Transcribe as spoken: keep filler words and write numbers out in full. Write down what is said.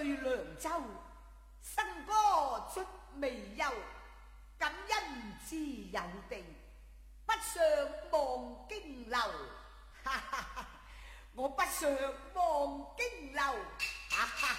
對涼州，笙歌出微悠，感恩自有地，不想望京樓。哈哈哈！我不想